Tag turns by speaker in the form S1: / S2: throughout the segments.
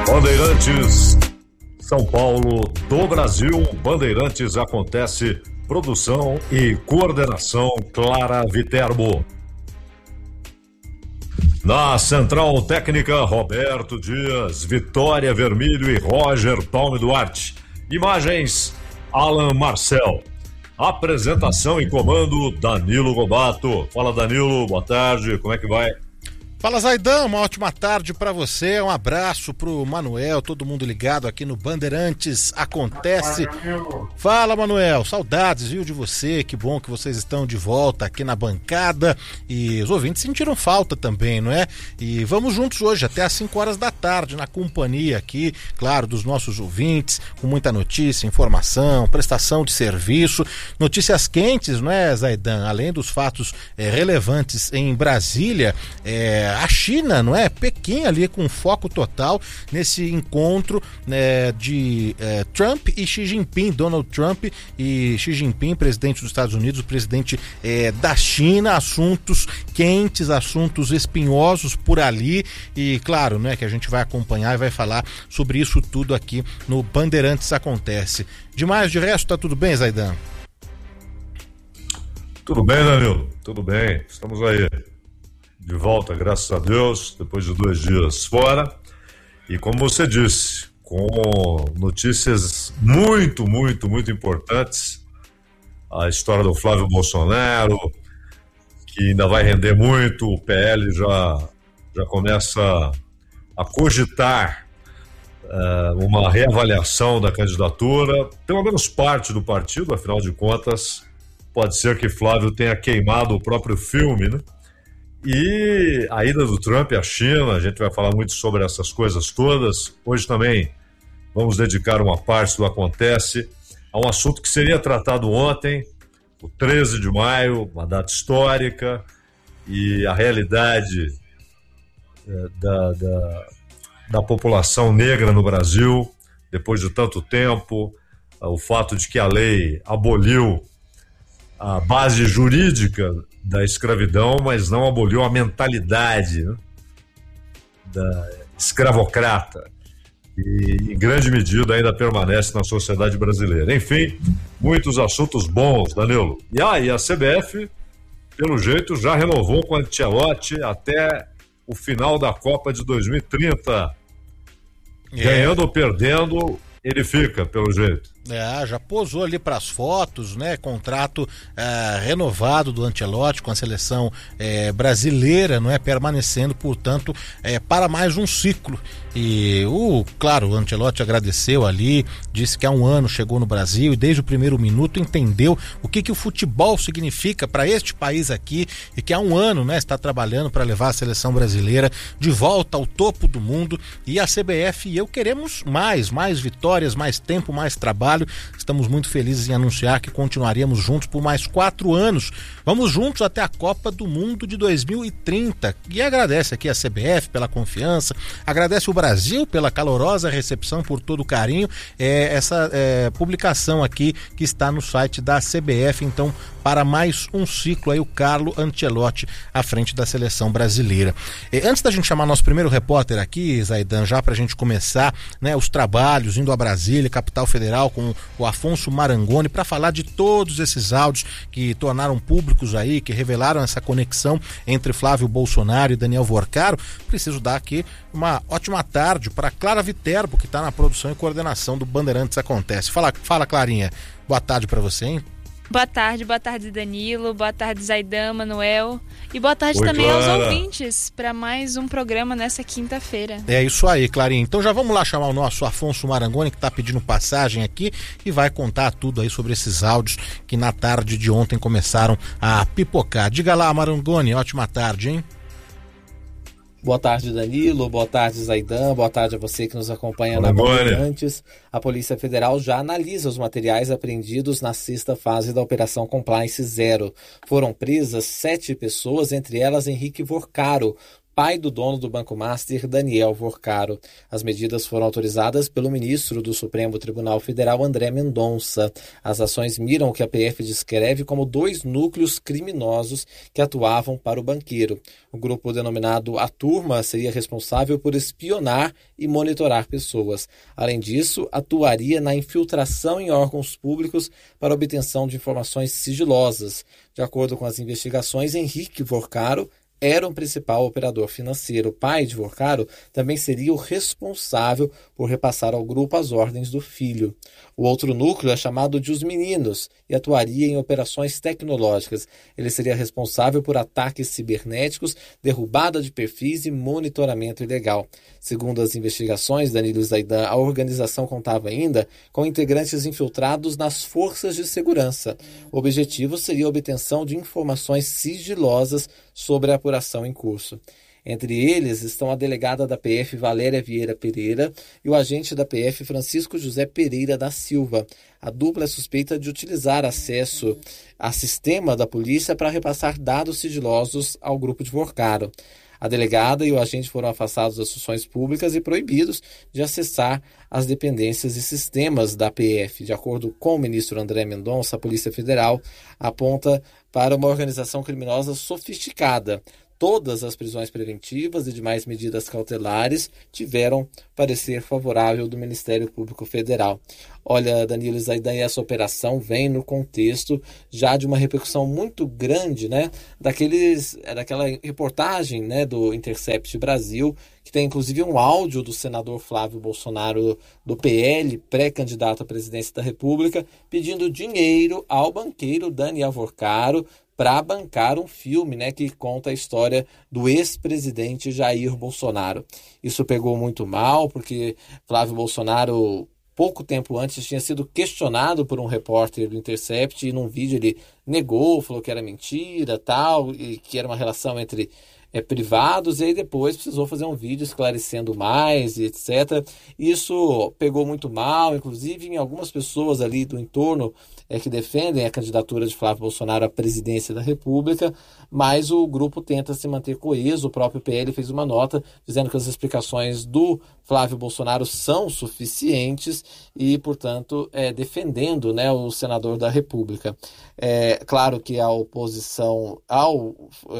S1: Bandeirantes, São Paulo, do Brasil. Bandeirantes acontece, produção e coordenação Clara Viterbo. Na Central Técnica, Roberto Dias, Vitória Vermílio e Roger Palme Duarte. Imagens, Alan Marcel. Apresentação e comando, Danilo Gobato. Fala, Danilo, boa tarde, como é que vai?
S2: Fala, Zaidan, uma ótima tarde pra você, um abraço pro Manuel, todo mundo ligado aqui no Bandeirantes Acontece. Fala, Manuel, saudades, viu, de você, que bom que vocês estão de volta aqui na bancada e os ouvintes sentiram falta também, não é? E vamos juntos hoje até às 5 horas da tarde na companhia aqui, claro, dos nossos ouvintes, com muita notícia, informação, prestação de serviço, notícias quentes, não é, Zaidan? Além dos fatos relevantes em Brasília, a China, não é? Pequim ali com foco total nesse encontro, né, de Trump e Xi Jinping, Donald Trump e Xi Jinping, presidente dos Estados Unidos, o presidente da China, assuntos quentes, assuntos espinhosos por ali e claro, né, que a gente vai acompanhar e vai falar sobre isso tudo aqui no Bandeirantes Acontece. Demais, de resto, tá tudo bem, Zaidan?
S1: Tudo bem, Danilo, tudo bem, estamos aí. De volta, graças a Deus, depois de 2 dias fora. E como você disse, com notícias muito importantes. A história do Flávio Bolsonaro, que ainda vai render muito. O PL já começa a cogitar uma reavaliação da candidatura. Pelo menos parte do partido, afinal de contas, pode ser que Flávio tenha queimado o próprio filme, né? E a ida do Trump à China, a gente vai falar muito sobre essas coisas todas. Hoje também vamos dedicar uma parte do Acontece a um assunto que seria tratado ontem, o 13 de maio, uma data histórica, e a realidade da população negra no Brasil, depois de tanto tempo, o fato de que a lei aboliu a base jurídica da escravidão, mas não aboliu a mentalidade, né, da escravocrata, e em grande medida ainda permanece na sociedade brasileira. Enfim, muitos assuntos bons, Danilo. E a CBF, pelo jeito, já renovou com o Ancelotti até o final da Copa de 2030. Ganhando ou perdendo, ele fica, pelo jeito.
S2: Já posou ali para as fotos, né? Contrato renovado do Ancelotti com a seleção brasileira, não é? Permanecendo, portanto, para mais um ciclo. E claro, o Ancelotti agradeceu ali, disse que há um ano chegou no Brasil e desde o primeiro minuto entendeu o que o futebol significa para este país aqui e que há um ano, né, está trabalhando para levar a seleção brasileira de volta ao topo do mundo. E a CBF e eu queremos mais vitórias, mais tempo, mais trabalho. Estamos muito felizes em anunciar que continuaremos juntos por mais 4 anos. Vamos juntos até a Copa do Mundo de 2030. E agradece aqui a CBF pela confiança, agradece o Brasil pela calorosa recepção, por todo o carinho. Essa publicação aqui que está no site da CBF, então, para mais um ciclo aí, o Carlo Ancelotti à frente da seleção brasileira. Antes da gente chamar nosso primeiro repórter aqui, Zaidan, já para a gente começar, né, os trabalhos, indo a Brasília, capital federal, com o Afonso Marangoni, para falar de todos esses áudios que tornaram públicos aí, que revelaram essa conexão entre Flávio Bolsonaro e Daniel Vorcaro. Preciso dar aqui uma ótima tarde para Clara Viterbo, que está na produção e coordenação do Bandeirantes Acontece. Fala, Clarinha. Boa tarde para você, hein?
S3: Boa tarde, Danilo, boa tarde, Zaidan, Manuel, e boa tarde também
S1: Clara.
S3: aos ouvintes para mais um programa nessa quinta-feira.
S2: É isso aí, Clarinha. Então já vamos lá chamar o nosso Afonso Marangoni, que está pedindo passagem aqui e vai contar tudo aí sobre esses áudios que na tarde de ontem começaram a pipocar. Diga lá, Marangoni, ótima tarde, hein?
S4: Boa tarde, Danilo, boa tarde, Zaidan, boa tarde a você que nos acompanha na Bandeirantes. A Polícia Federal já analisa os materiais apreendidos na 6ª fase da Operação Compliance Zero. Foram presas 7 pessoas, entre elas Henrique Vorcaro, pai do dono do Banco Master, Daniel Vorcaro. As medidas foram autorizadas pelo ministro do Supremo Tribunal Federal, André Mendonça. As ações miram o que a PF descreve como 2 núcleos criminosos que atuavam para o banqueiro. O grupo denominado A Turma seria responsável por espionar e monitorar pessoas. Além disso, atuaria na infiltração em órgãos públicos para obtenção de informações sigilosas. De acordo com as investigações, Henrique Vorcaro era o principal operador financeiro. O pai de Vorcaro também seria o responsável por repassar ao grupo as ordens do filho. O outro núcleo é chamado de Os Meninos e atuaria em operações tecnológicas. Ele seria responsável por ataques cibernéticos, derrubada de perfis e monitoramento ilegal. Segundo as investigações, Danilo e Zaidan, a organização contava ainda com integrantes infiltrados nas forças de segurança. O objetivo seria a obtenção de informações sigilosas sobre a apuração em curso. Entre eles estão a delegada da PF, Valéria Vieira Pereira, e o agente da PF, Francisco José Pereira da Silva. A dupla é suspeita de utilizar acesso a sistema da polícia para repassar dados sigilosos ao grupo de Vorcaro. A delegada e o agente foram afastados das funções públicas e proibidos de acessar as dependências e sistemas da PF. De acordo com o ministro André Mendonça, a Polícia Federal aponta para uma organização criminosa sofisticada. Todas as prisões preventivas e demais medidas cautelares tiveram parecer favorável do Ministério Público Federal. Olha, Danilo e Zaidan, essa operação vem no contexto já de uma repercussão muito grande, né, daquela reportagem, né, do Intercept Brasil, que tem inclusive um áudio do senador Flávio Bolsonaro do PL, pré-candidato à presidência da República, pedindo dinheiro ao banqueiro Daniel Vorcaro para bancar um filme, né, que conta a história do ex-presidente Jair Bolsonaro. Isso pegou muito mal, porque Flávio Bolsonaro, pouco tempo antes, tinha sido questionado por um repórter do Intercept e num vídeo ele negou, falou que era mentira, tal, e que era uma relação entre privados, e aí depois precisou fazer um vídeo esclarecendo mais e etc. Isso pegou muito mal, inclusive em algumas pessoas ali do entorno que defendem a candidatura de Flávio Bolsonaro à presidência da República, mas o grupo tenta se manter coeso. O próprio PL fez uma nota dizendo que as explicações do Flávio Bolsonaro são suficientes e, portanto, defendendo, né, o senador da República. Claro que a oposição ao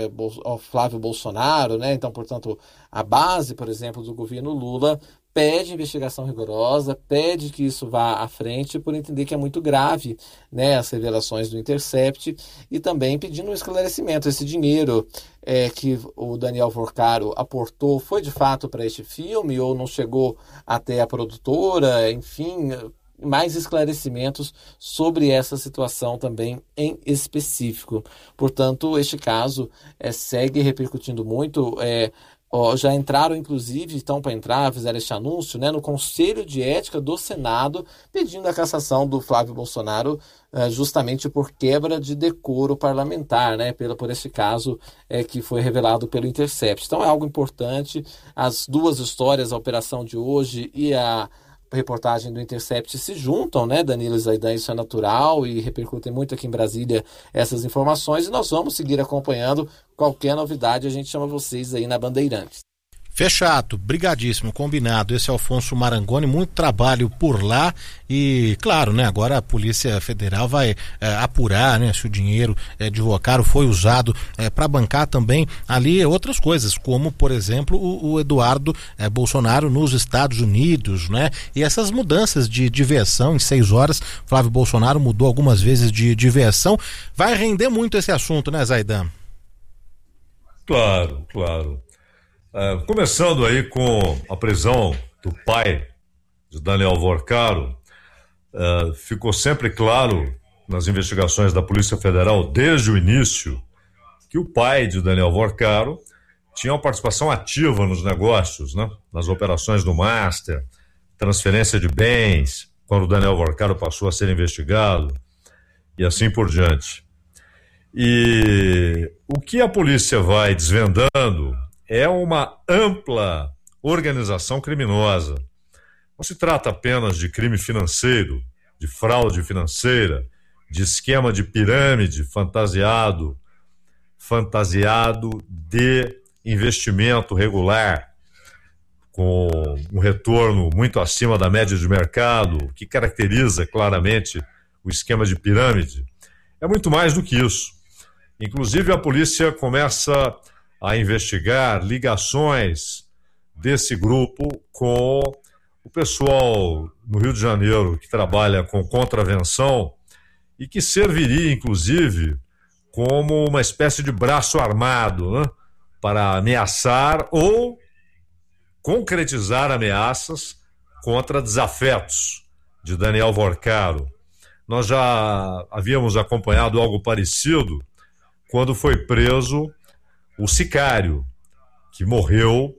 S4: Flávio Bolsonaro, né, então, portanto, a base, por exemplo, do governo Lula pede investigação rigorosa, pede que isso vá à frente por entender que é muito grave, né, as revelações do Intercept, e também pedindo um esclarecimento. Esse dinheiro que o Daniel Vorcaro aportou foi de fato para este filme ou não chegou até a produtora? Enfim, mais esclarecimentos sobre essa situação também em específico. Portanto, este caso segue repercutindo muito. Já entraram, inclusive, estão para entrar, fizeram este anúncio, né, no Conselho de Ética do Senado, pedindo a cassação do Flávio Bolsonaro justamente por quebra de decoro parlamentar, né, por esse caso que foi revelado pelo Intercept. Então é algo importante. As duas histórias, a operação de hoje e a reportagem do Intercept, se juntam, né, Danilo e Zaidan, isso é natural e repercutem muito aqui em Brasília essas informações, e nós vamos seguir acompanhando. Qualquer novidade a gente chama vocês aí na Bandeirantes.
S2: Fechado, brigadíssimo, combinado. Esse é Alfonso Marangoni, muito trabalho por lá e, claro, né, agora a Polícia Federal vai apurar, né, se o dinheiro de Vorcaro foi usado para bancar também ali outras coisas, como, por exemplo, o Eduardo Bolsonaro nos Estados Unidos, né, e essas mudanças de versão em 6 horas. Flávio Bolsonaro mudou algumas vezes de versão. Vai render muito esse assunto, né, Zaidan?
S1: Claro, claro. Começando aí com a prisão do pai de Daniel Vorcaro, ficou sempre claro nas investigações da Polícia Federal desde o início que o pai de Daniel Vorcaro tinha uma participação ativa nos negócios, né? Nas operações do Master, transferência de bens, quando o Daniel Vorcaro passou a ser investigado e assim por diante. E o que a polícia vai desvendando é uma ampla organização criminosa. Não se trata apenas de crime financeiro, de fraude financeira, de esquema de pirâmide fantasiado de investimento regular, com um retorno muito acima da média de mercado, que caracteriza claramente o esquema de pirâmide, é muito mais do que isso. Inclusive, a polícia começa a investigar ligações desse grupo com o pessoal no Rio de Janeiro que trabalha com contravenção e que serviria, inclusive, como uma espécie de braço armado, né, para ameaçar ou concretizar ameaças contra desafetos de Daniel Vorcaro. Nós já havíamos acompanhado algo parecido quando foi preso o sicário, que morreu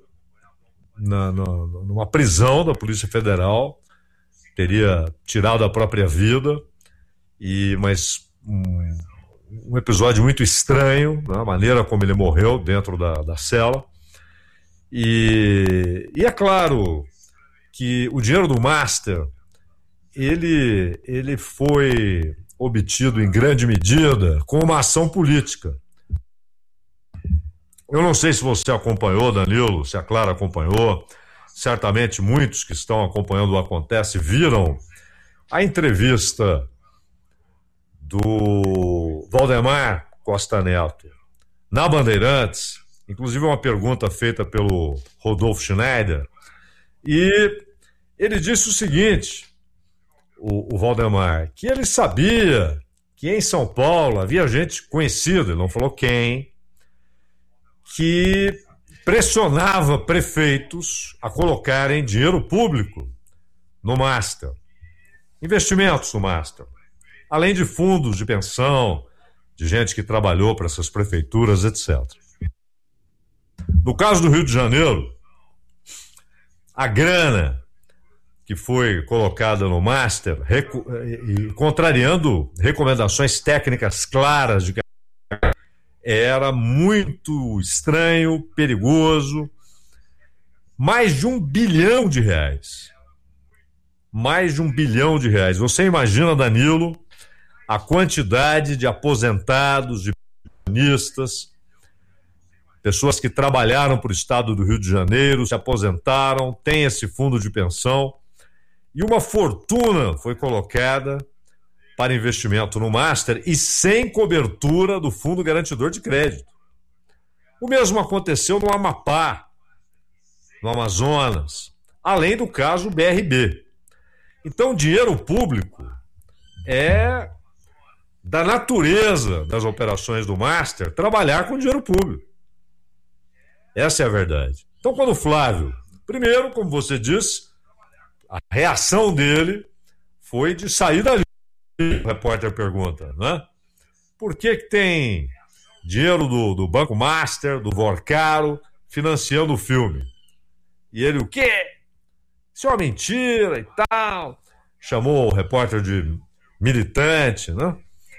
S1: numa prisão da Polícia Federal, teria tirado a própria vida, mas um episódio muito estranho, né, a maneira como ele morreu dentro da cela. E é claro que o dinheiro do Master, ele foi obtido em grande medida com uma ação política. Eu não sei se você acompanhou, Danilo, se a Clara acompanhou, certamente muitos que estão acompanhando o Acontece viram a entrevista do Valdemar Costa Neto na Bandeirantes, inclusive uma pergunta feita pelo Rodolfo Schneider, e ele disse o seguinte, o Valdemar, que ele sabia que em São Paulo havia gente conhecida, ele não falou quem, que pressionava prefeitos a colocarem dinheiro público no Master, investimentos no Master, além de fundos de pensão, de gente que trabalhou para essas prefeituras, etc. No caso do Rio de Janeiro, a grana que foi colocada no Master, contrariando recomendações técnicas claras de que era muito estranho, perigoso, mais de R$1 bilhão. Mais de R$1 bilhão. Você imagina, Danilo, a quantidade de aposentados, de pensionistas, pessoas que trabalharam para o estado do Rio de Janeiro, se aposentaram, têm esse fundo de pensão, e uma fortuna foi colocada para investimento no Master e sem cobertura do Fundo Garantidor de Crédito. O mesmo aconteceu no Amapá, no Amazonas, além do caso BRB. Então, dinheiro público é da natureza das operações do Master trabalhar com dinheiro público. Essa é a verdade. Então, quando o Flávio, primeiro, como você disse, a reação dele foi de sair dali. O repórter pergunta, né? Por que tem dinheiro do Banco Master, do Vorcaro, financiando o filme? E ele, o quê? Isso é uma mentira e tal. Chamou o repórter de militante, né?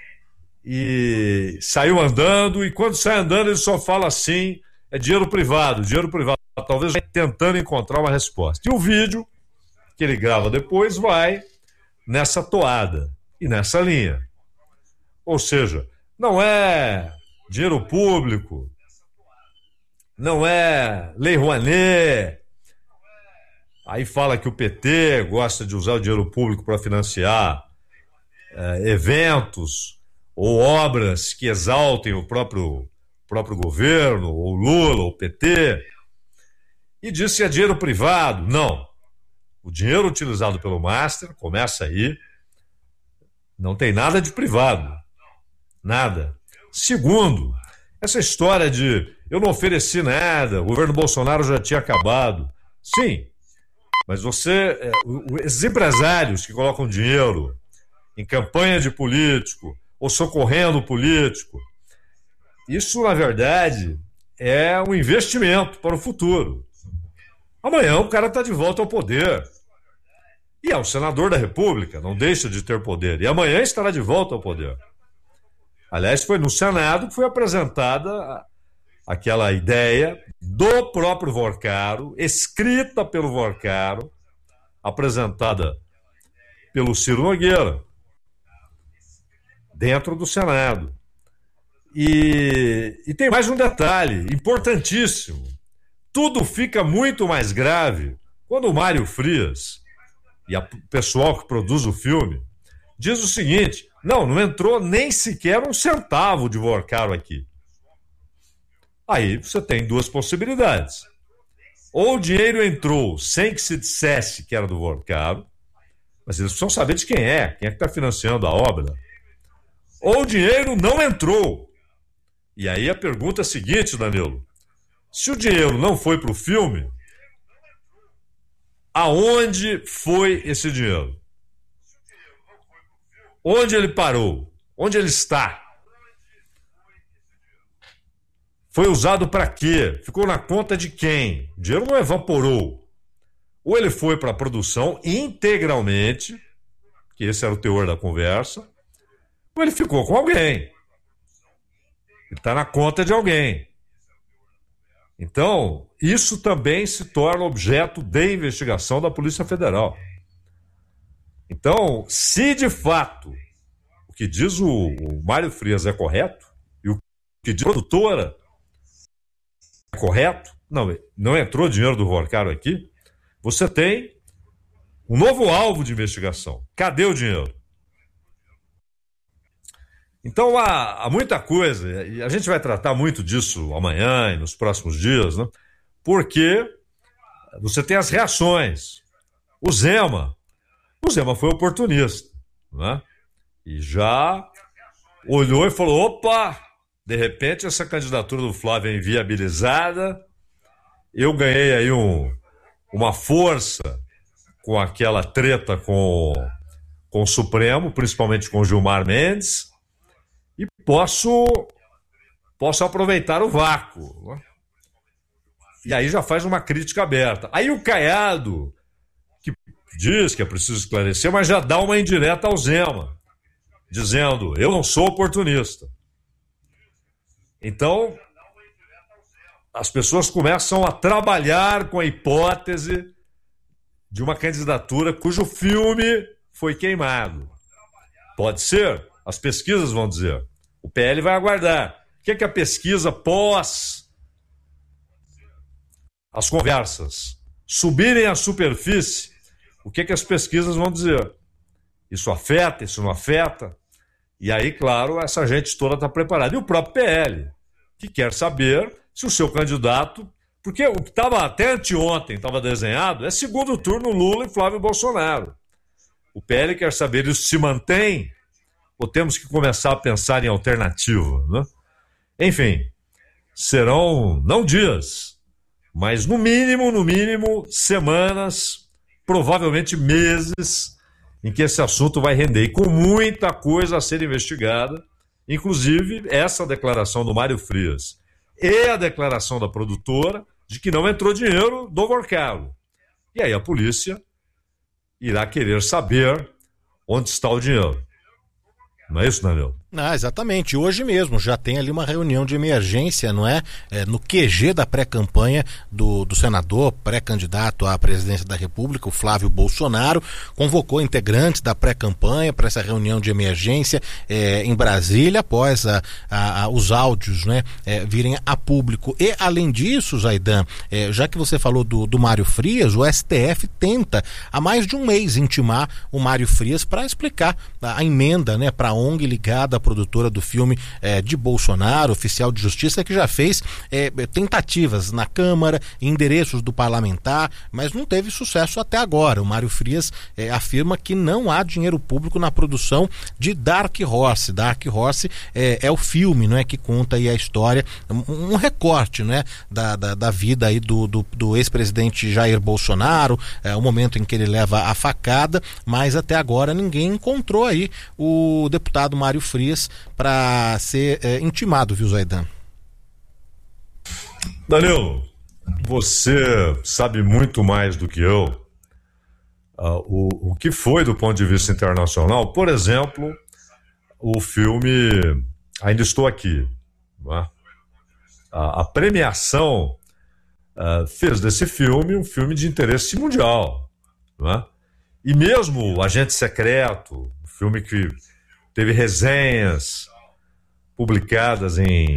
S1: E saiu andando, e quando sai andando ele só fala assim, é dinheiro privado, talvez tentando encontrar uma resposta. E o vídeo que ele grava depois vai nessa toada e nessa linha. Ou seja, não é dinheiro público, não é Lei Rouanet. Aí fala que o PT gosta de usar o dinheiro público para financiar eventos ou obras que exaltem o próprio governo, ou Lula, ou PT, e diz que é dinheiro privado. Não. O dinheiro utilizado pelo Master, começa aí, não tem nada de privado. Nada. Segundo, essa história de eu não ofereci nada, o governo Bolsonaro já tinha acabado. Sim, mas esses empresários que colocam dinheiro em campanha de político ou socorrendo político, isso, na verdade, é um investimento para o futuro. Amanhã o cara está de volta ao poder. E é o senador da República, não deixa de ter poder. E amanhã estará de volta ao poder. Aliás, foi no Senado que foi apresentada aquela ideia do próprio Vorcaro, escrita pelo Vorcaro, apresentada pelo Ciro Nogueira, dentro do Senado. E tem mais um detalhe importantíssimo. Tudo fica muito mais grave quando o Mário Frias e o pessoal que produz o filme diz o seguinte: não entrou nem sequer um centavo de Vorcaro aqui. Aí você tem duas possibilidades. Ou o dinheiro entrou sem que se dissesse que era do Vorcaro, mas eles precisam saber de quem é que está financiando a obra. Ou o dinheiro não entrou. E aí a pergunta é a seguinte, Danilo: se o dinheiro não foi para o filme, aonde foi esse dinheiro? Onde ele parou? Onde ele está? Foi usado para quê? Ficou na conta de quem? O dinheiro não evaporou. Ou ele foi para a produção integralmente, que esse era o teor da conversa, ou ele ficou com alguém. Ele está na conta de alguém. Então, isso também se torna objeto de investigação da Polícia Federal. Então, se de fato o que diz o Mário Frias é correto, e o que diz a produtora é correto, não entrou dinheiro do Vorcaro aqui, você tem um novo alvo de investigação. Cadê o dinheiro? Então há muita coisa, e a gente vai tratar muito disso amanhã e nos próximos dias, né? Porque você tem as reações. O Zema foi oportunista, né? E já olhou e falou: opa, de repente essa candidatura do Flávio é inviabilizada, eu ganhei aí uma força com aquela treta com o Supremo, principalmente com o Gilmar Mendes, e posso aproveitar o vácuo. E aí já faz uma crítica aberta. Aí o Caiado, que diz que é preciso esclarecer, mas já dá uma indireta ao Zema, dizendo: eu não sou oportunista. Então, as pessoas começam a trabalhar com a hipótese de uma candidatura cujo filme foi queimado. Pode ser, as pesquisas vão dizer. O PL vai aguardar. O que é que a pesquisa pós as conversas subirem à superfície? O que é que as pesquisas vão dizer? Isso afeta, isso não afeta? E aí, claro, essa gente toda está preparada. E o próprio PL, que quer saber se o seu candidato... Porque o que estava até anteontem, estava desenhado, é segundo turno Lula e Flávio Bolsonaro. O PL quer saber se se mantém ou temos que começar a pensar em alternativa, né? Enfim, serão não dias, mas no mínimo, semanas, provavelmente meses, em que esse assunto vai render, e com muita coisa a ser investigada, inclusive essa declaração do Mário Frias e a declaração da produtora de que não entrou dinheiro do Vorcaro. E aí a polícia irá querer saber onde está o dinheiro. Não é isso, Daniel?
S2: Exatamente. Hoje mesmo já tem ali uma reunião de emergência, não é? No QG da pré-campanha do senador, pré-candidato à presidência da República, o Flávio Bolsonaro, convocou integrantes da pré-campanha para essa reunião de emergência em Brasília, após os áudios, né, virem a público. E, além disso, Zaidan, já que você falou do Mário Frias, o STF tenta há mais de um mês intimar o Mário Frias para explicar a emenda, né, para a ONG ligada produtora do filme de Bolsonaro, oficial de justiça, que já fez tentativas na Câmara, endereços do parlamentar, mas não teve sucesso até agora. O Mário Frias afirma que não há dinheiro público na produção de Dark Horse. Dark Horse é o filme, não é, que conta aí a história, um recorte, né, da vida aí do ex-presidente Jair Bolsonaro, o momento em que ele leva a facada, mas até agora ninguém encontrou aí o deputado Mário Frias para ser intimado, viu, Zaidan?
S1: Danilo, você sabe muito mais do que eu o que foi do ponto de vista internacional. Por exemplo, o filme Ainda Estou Aqui, não é? A premiação fez desse filme um filme de interesse mundial, não é? E mesmo o Agente Secreto, um filme que teve resenhas publicadas em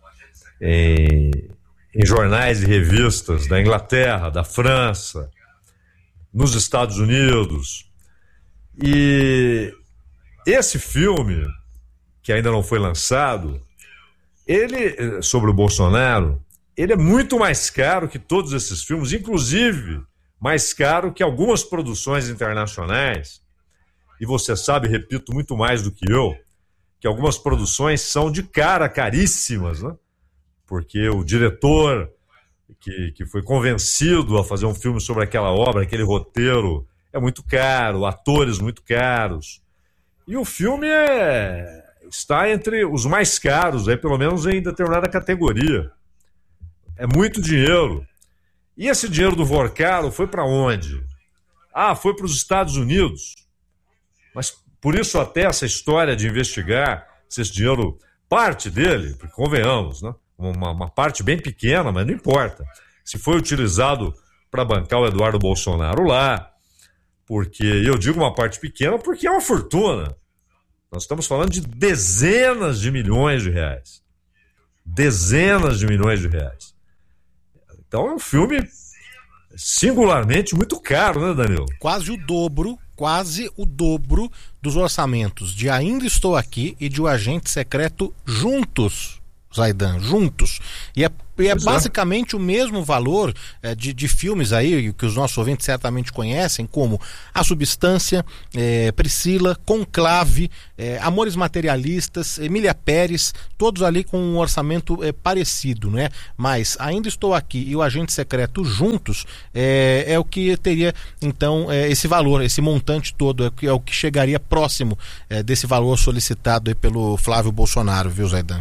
S1: jornais e revistas da Inglaterra, da França, nos Estados Unidos. E esse filme, que ainda não foi lançado, ele, sobre o Bolsonaro, ele é muito mais caro que todos esses filmes, inclusive mais caro que algumas produções internacionais. E você sabe, repito, muito mais do que eu, que algumas produções são de cara caríssimas, né? Porque o diretor que foi convencido a fazer um filme sobre aquela obra, aquele roteiro, é muito caro, atores muito caros. E o filme está entre os mais caros, pelo menos em determinada categoria. É muito dinheiro. E esse dinheiro do Vorkalo foi para onde? Foi para os Estados Unidos. Mas por isso até essa história de investigar se esse dinheiro, parte dele, porque convenhamos, né? Uma parte bem pequena, mas não importa. Se foi utilizado para bancar o Eduardo Bolsonaro lá, porque eu digo uma parte pequena porque é uma fortuna. Nós estamos falando de dezenas de milhões de reais. Dezenas de milhões de reais. Então é um filme singularmente muito caro, né, Danilo?
S2: Quase o dobro dos orçamentos de Ainda Estou Aqui e de O Agente Secreto juntos, Zaidan, juntos. E é basicamente o mesmo valor de filmes aí que os nossos ouvintes certamente conhecem, como A Substância, Priscila, Conclave, Amores Materialistas, Emília Pérez, todos ali com um orçamento parecido, né? Mas Ainda Estou Aqui e O Agente Secreto juntos é o que teria, então, esse valor, esse montante todo, é o que chegaria próximo desse valor solicitado aí pelo Flávio Bolsonaro, viu, Zaidan?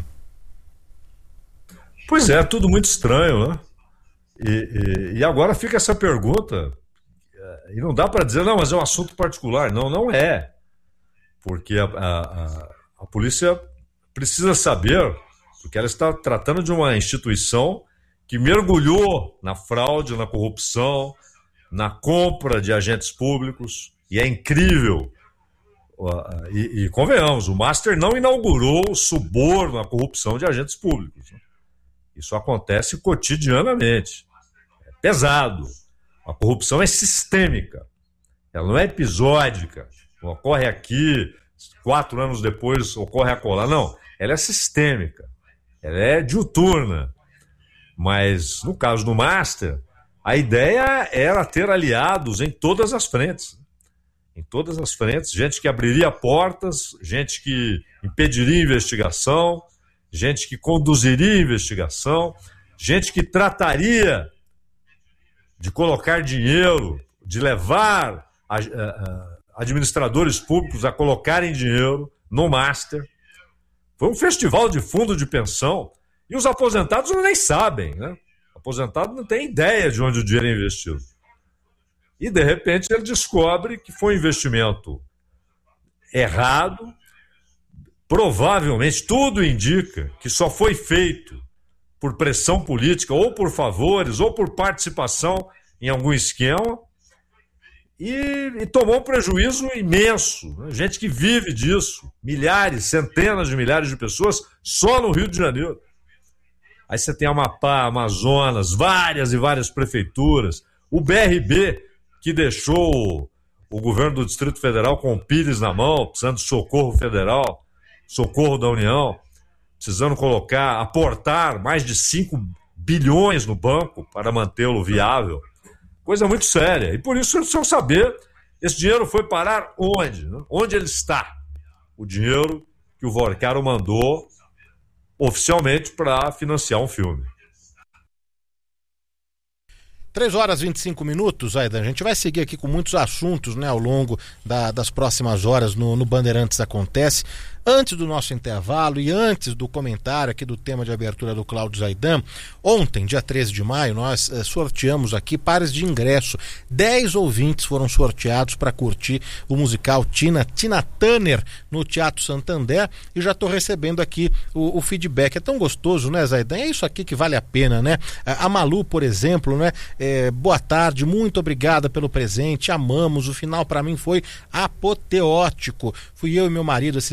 S1: Pois é, tudo muito estranho, né? E agora fica essa pergunta, e não dá para dizer, não, mas é um assunto particular. Não, não é. Porque a polícia precisa saber, porque ela está tratando de uma instituição que mergulhou na fraude, na corrupção, na compra de agentes públicos, e é incrível. E convenhamos, o Master não inaugurou o suborno, a corrupção de agentes públicos, né? Isso acontece cotidianamente. É pesado. A corrupção é sistêmica. Ela não é episódica. Não ocorre aqui, 4 anos depois ocorre acolá. Não. Ela é sistêmica. Ela é diuturna. Mas, no caso do Master, a ideia era ter aliados em todas as frentes. Em todas as frentes. Gente que abriria portas, gente que impediria investigação, gente que conduziria a investigação, gente que trataria de colocar dinheiro, de levar administradores públicos a colocarem dinheiro no Master. Foi um festival de fundo de pensão e os aposentados nem sabem, né? O aposentado não tem ideia de onde o dinheiro é investido. E, de repente, ele descobre que foi um investimento errado. Provavelmente, tudo indica que só foi feito por pressão política, ou por favores, ou por participação em algum esquema, e tomou um prejuízo imenso, né? Gente que vive disso, milhares, centenas de milhares de pessoas, só no Rio de Janeiro. Aí você tem Amapá, Amazonas, várias e várias prefeituras, o BRB, que deixou o governo do Distrito Federal com o Pires na mão, precisando de socorro federal, socorro da União, precisando aportar mais de 5 bilhões no banco para mantê-lo viável. Coisa muito séria. E por isso eles precisam saber, esse dinheiro foi parar onde? Né? Onde ele está? O dinheiro que o Vorkalo mandou oficialmente para financiar um filme.
S2: 3h25, Zaidan. A gente vai seguir aqui com muitos assuntos, né, ao longo das próximas horas no Bandeirantes Acontece. Antes do nosso intervalo e antes do comentário aqui do tema de abertura do Cláudio Zaidan, ontem, dia 13 de maio, nós sorteamos aqui pares de ingresso. 10 ouvintes foram sorteados para curtir o musical Tina Turner no Teatro Santander, e já estou recebendo aqui o feedback. É tão gostoso, né, Zaidan? É isso aqui que vale a pena, né? A Malu, por exemplo, né? Boa tarde, muito obrigada pelo presente, amamos, o final para mim foi apoteótico. Fui eu e meu marido assistir o musical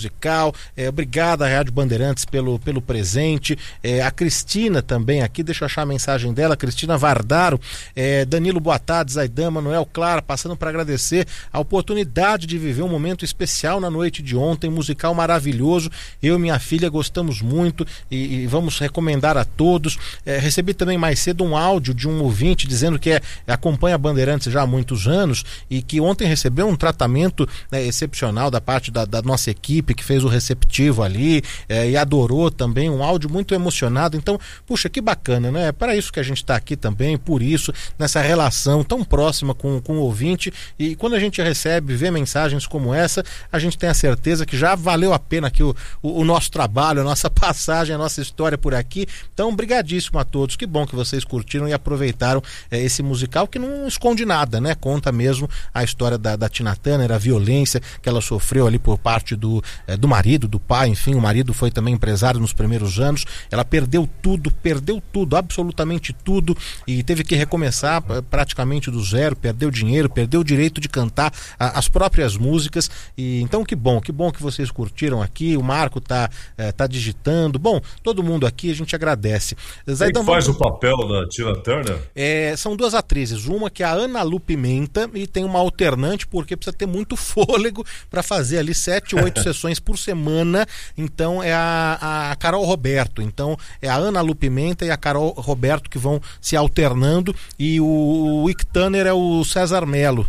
S2: musical. Obrigado à Rádio Bandeirantes pelo presente. A Cristina também aqui, deixa eu achar a mensagem dela, Cristina Vardaro. Danilo, boa tarde. Zaidama, Manuel, Clara, passando para agradecer a oportunidade de viver um momento especial na noite de ontem, musical maravilhoso. Eu e minha filha gostamos muito e vamos recomendar a todos. Recebi também mais cedo um áudio de um ouvinte dizendo que acompanha a Bandeirantes já há muitos anos e que ontem recebeu um tratamento excepcional da parte da nossa equipe, que fez o receptivo ali e adorou também, um áudio muito emocionado. Então, puxa, que bacana, né? É para isso que a gente está aqui também, por isso, nessa relação tão próxima com o ouvinte. E quando a gente recebe, vê mensagens como essa, a gente tem a certeza que já valeu a pena aqui o nosso trabalho, a nossa passagem, a nossa história por aqui. Então, brigadíssimo a todos, que bom que vocês curtiram e aproveitaram esse musical que não esconde nada, né? Conta mesmo a história da Tina Turner, a violência que ela sofreu ali por parte do marido, do pai, enfim, o marido foi também empresário nos primeiros anos, ela perdeu tudo, absolutamente tudo, e teve que recomeçar praticamente do zero, perdeu dinheiro, perdeu o direito de cantar as próprias músicas. E então que bom que vocês curtiram aqui, o Marco tá digitando, bom, todo mundo aqui, a gente agradece.
S1: Quem faz o papel da Tina Turner?
S2: São duas atrizes, uma que é a Ana Lu Pimenta e tem uma alternante, porque precisa ter muito fôlego para fazer ali 7 ou 8 sessões por semana. Então é a Carol Roberto, então é a Ana Lu Pimenta e a Carol Roberto que vão se alternando, e o Wick Turner é o César Melo,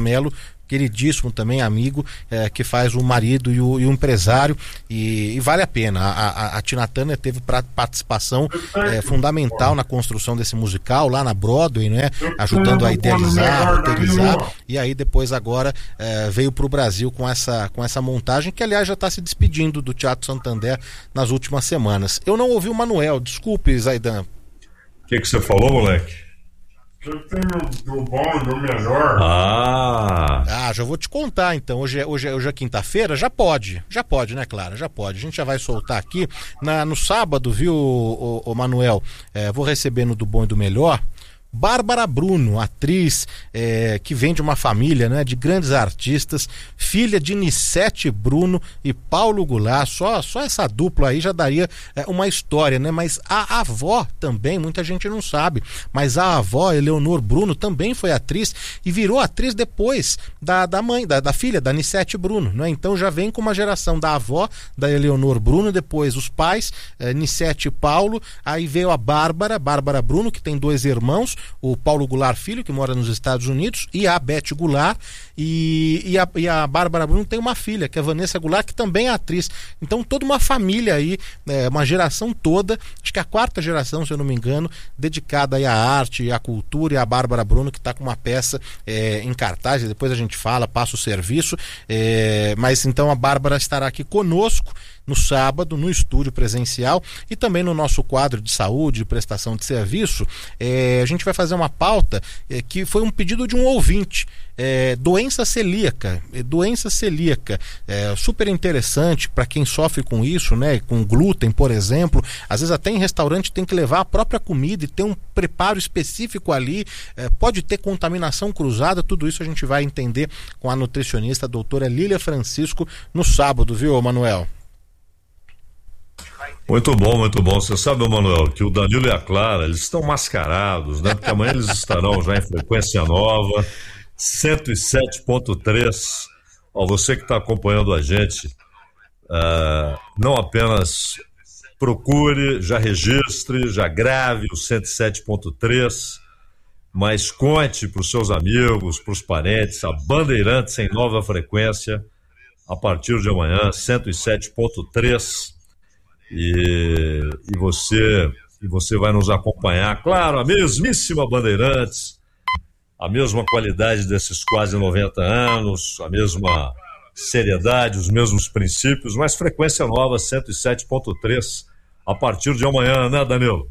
S2: queridíssimo também, amigo, que faz o marido e o empresário, e vale a pena. A Tina Turner teve participação fundamental na construção desse musical lá na Broadway, né? Ajudando a idealizar, roteirizar, e aí depois agora veio para o Brasil com essa montagem, que aliás já está se despedindo do Teatro Santander nas últimas semanas. Eu não ouvi o Manuel, desculpe, Zaidan.
S1: O que você falou, moleque?
S5: Eu tenho do bom e do melhor.
S2: Já vou te contar então. Hoje é quinta-feira, já pode, né, Clara? Já pode. A gente já vai soltar aqui no sábado, viu, o Manuel? Vou receber no do bom e do melhor Bárbara Bruno, atriz que vem de uma família, né, de grandes artistas, filha de Nissete Bruno e Paulo Goulart. Só essa dupla aí já daria uma história, né? Mas a avó também, muita gente não sabe, mas a avó, Eleonor Bruno, também foi atriz e virou atriz depois da mãe, da filha, da Nissete Bruno, né? Então já vem com uma geração da avó, da Eleonor Bruno, depois os pais, Nissete e Paulo, aí veio a Bárbara Bruno, que tem 2 irmãos, o Paulo Goulart Filho, que mora nos Estados Unidos, e a Beth Goulart, e a Bárbara Bruno tem uma filha, que é a Vanessa Goulart, que também é atriz. Então toda uma família aí, uma geração toda, acho que a 4ª geração, se eu não me engano, dedicada aí à arte e à cultura, e a Bárbara Bruno, que está com uma peça em cartaz, e depois a gente passa o serviço, mas então a Bárbara estará aqui conosco no sábado, no estúdio presencial, e também no nosso quadro de saúde, de prestação de serviço. A gente vai fazer uma pauta que foi um pedido de um ouvinte, doença celíaca, super interessante para quem sofre com isso, né, com glúten, por exemplo. Às vezes até em restaurante tem que levar a própria comida e ter um preparo específico ali, pode ter contaminação cruzada. Tudo isso a gente vai entender com a nutricionista, a doutora Lília Francisco, no sábado, viu, Manuel?
S1: Muito bom. Você sabe, Manuel, que o Danilo e a Clara, eles estão mascarados, né? Porque amanhã eles estarão já em frequência nova, 107.3. Você que está acompanhando a gente, não apenas procure, já registre, já grave o 107.3, mas conte para os seus amigos, para os parentes, a Bandeirantes em nova frequência, a partir de amanhã, 107.3. E você vai nos acompanhar, claro, a mesmíssima Bandeirantes, a mesma qualidade desses quase 90 anos, a mesma seriedade, os mesmos princípios, mas frequência nova, 107.3, a partir de amanhã, né, Danilo?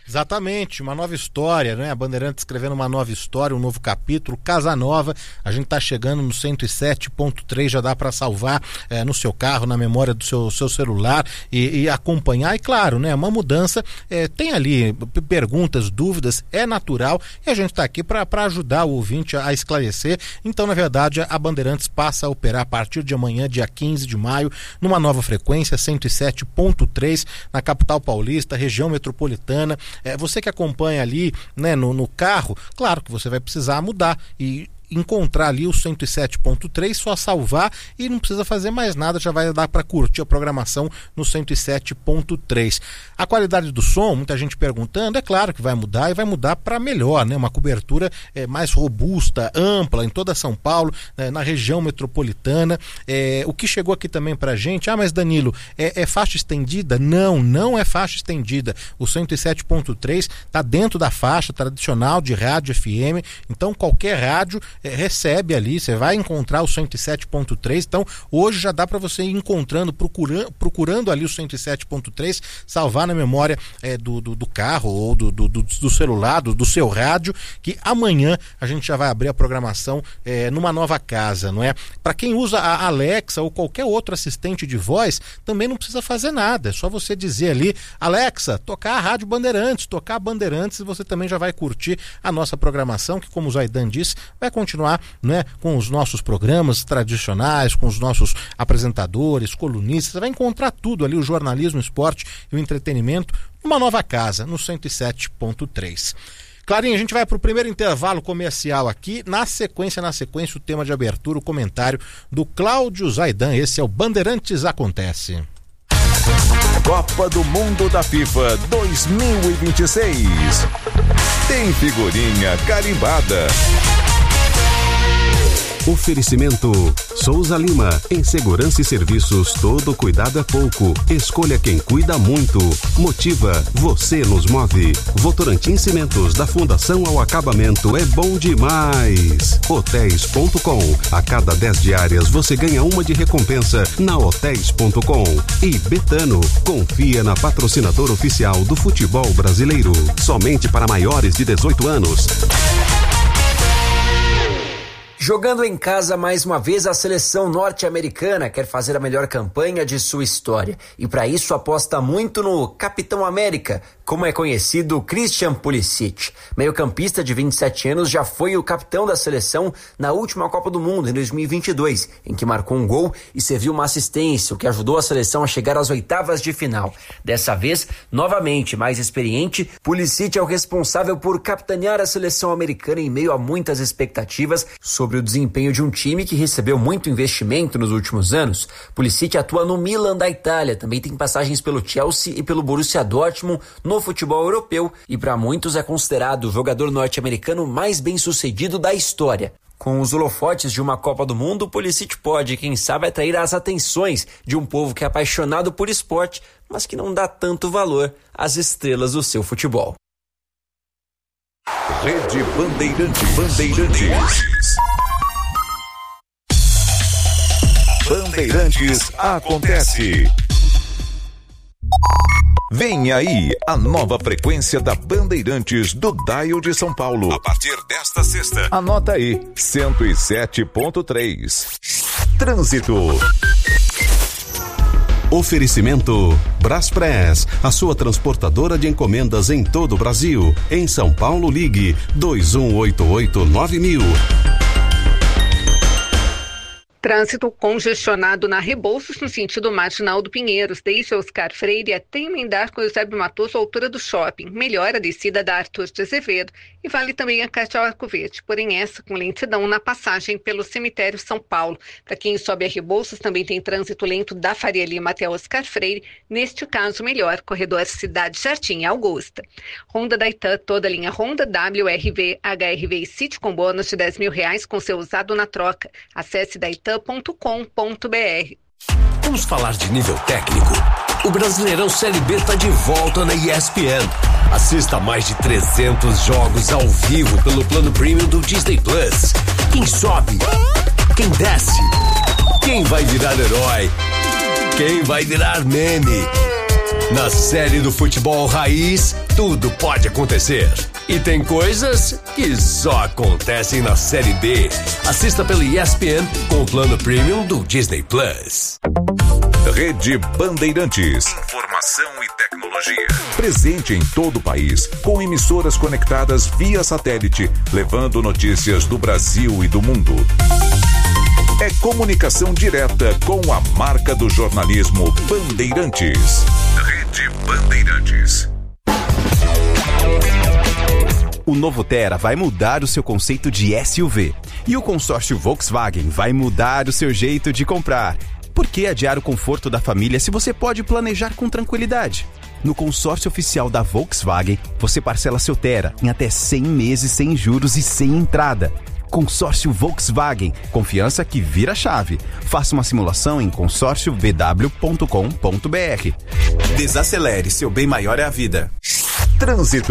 S2: Exatamente, uma nova história, né? A Bandeirantes escrevendo uma nova história, um novo capítulo, Casa Nova. A gente tá chegando no 107.3, já dá para salvar no seu carro, na memória do seu celular e acompanhar. E claro, né? Uma mudança, tem ali perguntas, dúvidas, é natural e a gente tá aqui para ajudar o ouvinte a esclarecer. Então, na verdade, a Bandeirantes passa a operar a partir de amanhã, dia 15 de maio, numa nova frequência, 107.3, na capital paulista, região metropolitana. Você que acompanha ali, né, no carro, claro que você vai precisar mudar e encontrar ali o 107.3, só salvar e não precisa fazer mais nada, já vai dar para curtir a programação no 107.3. A qualidade do som, muita gente perguntando, é claro que vai mudar e vai mudar para melhor, né? Uma cobertura mais robusta, ampla em toda São Paulo, na região metropolitana. O que chegou aqui também pra gente, mas Danilo, é faixa estendida? Não é faixa estendida. O 107.3 tá dentro da faixa tradicional de rádio FM, então qualquer rádio recebe ali, você vai encontrar o 107.3, então hoje já dá para você ir encontrando, procurando ali o 107.3, salvar na memória do carro ou do celular, do seu rádio, que amanhã a gente já vai abrir a programação numa nova casa, não é? Para quem usa a Alexa ou qualquer outro assistente de voz, também não precisa fazer nada, é só você dizer ali, Alexa, tocar a Rádio Bandeirantes, tocar a Bandeirantes, e você também já vai curtir a nossa programação, que como o Zaidan disse, vai continuar, né, com os nossos programas tradicionais, com os nossos apresentadores, colunistas. Você vai encontrar tudo ali, o jornalismo, o esporte e o entretenimento, numa nova casa, no 107.3. Clarinha, a gente vai para o primeiro intervalo comercial aqui. Na sequência, o tema de abertura, o comentário do Cláudio Zaidan. Esse é o Bandeirantes Acontece.
S6: Copa do Mundo da FIFA 2026. Tem figurinha carimbada.
S7: Oferecimento Souza Lima, em segurança e serviços, todo cuidado é pouco. Escolha quem cuida muito. Motiva, você nos move. Votorantim Cimentos, da fundação ao acabamento, é bom demais. Hotéis.com, a cada 10 diárias você ganha uma de recompensa na Hotéis.com. E Betano, confia na patrocinadora oficial do futebol brasileiro. Somente para maiores de 18 anos.
S8: Jogando em casa mais uma vez, a seleção norte-americana quer fazer a melhor campanha de sua história e para isso aposta muito no Capitão América, como é conhecido Christian Pulisic. Meio-campista de 27 anos, já foi o capitão da seleção na última Copa do Mundo, em 2022, em que marcou um gol e serviu uma assistência, o que ajudou a seleção a chegar às oitavas de final. Dessa vez, novamente mais experiente, Pulisic é o responsável por capitanear a seleção americana em meio a muitas expectativas sobre o desempenho de um time que recebeu muito investimento nos últimos anos. Pulisic atua no Milan da Itália, também tem passagens pelo Chelsea e pelo Borussia Dortmund no futebol europeu e para muitos é considerado o jogador norte-americano mais bem-sucedido da história. Com os holofotes de uma Copa do Mundo, Pulisic pode, quem sabe, atrair as atenções de um povo que é apaixonado por esporte, mas que não dá tanto valor às estrelas do seu futebol.
S6: Rede Bandeirantes. Bandeirantes Acontece. Vem aí a nova frequência da Bandeirantes do Dial de São Paulo. A partir desta sexta. Anota aí, 107.3. Trânsito.
S7: Oferecimento Braspress, a sua transportadora de encomendas em todo o Brasil. Em São Paulo, ligue 2188-9000.
S9: Trânsito congestionado na Rebouças, no sentido marginal do Pinheiros, desde Oscar Freire até emendar com Eusébio Matoso, altura do shopping. Melhora a descida da Arthur de Azevedo e vale também a Cátia Arco Verde, porém essa com lentidão na passagem pelo cemitério São Paulo. Para quem sobe a Rebouças, também tem trânsito lento da Faria Lima até Oscar Freire, neste caso melhor, corredor Cidade Jardim Augusta. Honda da Itan, toda linha Honda, WRV, HRV e City com bônus de R$10.000 com seu usado na troca. Acesse daitan.com.br.
S10: Vamos falar de nível técnico? O Brasileirão Série B está de volta na ESPN. Assista mais de 300 jogos ao vivo pelo plano premium do Disney Plus. Quem sobe? Quem desce? Quem vai virar herói? Quem vai virar meme? Na série do futebol raiz, tudo pode acontecer. E tem coisas que só acontecem na Série B. Assista pela ESPN com o plano premium do Disney Plus.
S6: Rede Bandeirantes. Informação e tecnologia. Presente em todo o país, com emissoras conectadas via satélite, levando notícias do Brasil e do mundo. É comunicação direta com a marca do jornalismo Bandeirantes. Rede Bandeirantes.
S11: O novo Tera vai mudar o seu conceito de SUV. E o consórcio Volkswagen vai mudar o seu jeito de comprar. Por que adiar o conforto da família se você pode planejar com tranquilidade? No consórcio oficial da Volkswagen, você parcela seu Tera em até 100 meses sem juros e sem entrada. Consórcio Volkswagen, confiança que vira chave. Faça uma simulação em consórciovw.com.br. Desacelere, seu bem maior é a vida.
S6: Trânsito.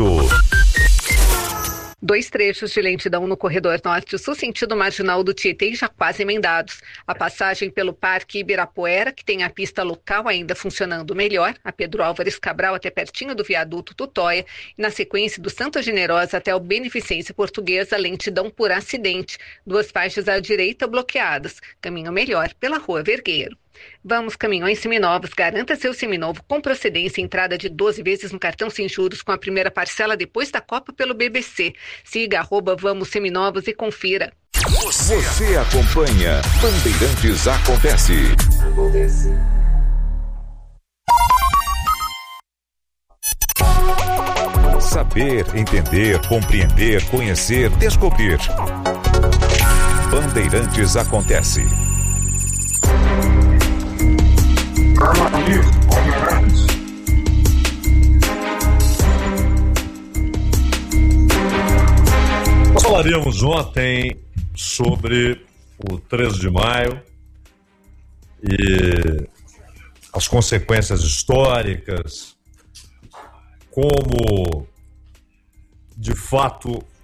S9: 2 trechos de lentidão no corredor norte-sul, sentido marginal do Tietê, já quase emendados. A passagem pelo Parque Ibirapuera, que tem a pista local ainda funcionando melhor, a Pedro Álvares Cabral até pertinho do viaduto Tutóia, e na sequência do Santa Generosa até o Beneficência Portuguesa, lentidão por acidente. 2 faixas à direita bloqueadas. Caminho melhor pela Rua Vergueiro. Vamos Caminhões Seminovos, garanta seu seminovo com procedência, entrada de 12 vezes no cartão sem juros com a primeira parcela depois da Copa pelo BBC. Siga @Vamos Seminovos e confira.
S6: Você acompanha Bandeirantes Acontece. Saber, entender, compreender, conhecer, descobrir. Bandeirantes Acontece.
S1: Nós falaríamos ontem sobre o 13 de maio e as consequências históricas, como de fato